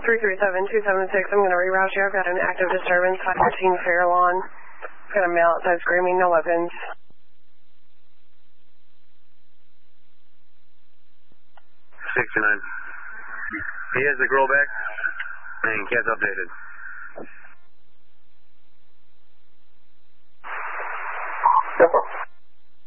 337-276, I'm going to reroute you. I've got an active disturbance, 515 Fairlawn. I've got a male outside screaming, no weapons. 69. He has the girl back, and cat's updated. Simple.